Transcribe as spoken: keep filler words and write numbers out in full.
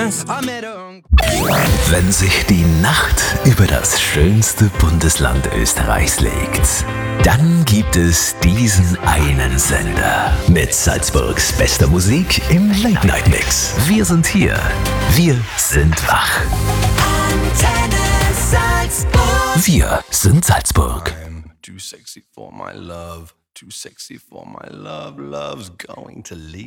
Yes, I met her. Wenn sich die Nacht über das schönste Bundesland Österreichs legt, dann gibt es diesen einen Sender mit Salzburgs bester Musik im Late-Night-Mix. Wir sind hier. Wir sind wach. Antenne Salzburg. Wir sind Salzburg. I'm too sexy for my love, too sexy for my love, love's going to leave.